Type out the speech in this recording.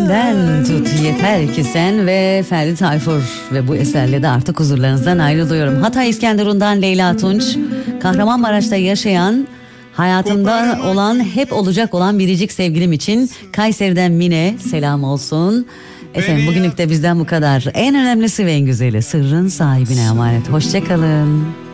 Benden tut yeter ki sen ve Ferdi Tayfur ve bu eserle de artık huzurlarınızdan ayrılıyorum. Hatay İskenderun'dan Leyla Tunç, Kahramanmaraş'ta yaşayan, hayatımda olan, hep olacak olan biricik sevgilim için Kayseri'den Mine selam olsun. Efendim bugünlük de bizden bu kadar. En önemlisi ve en güzeli sırrın sahibine emanet. Hoşçakalın.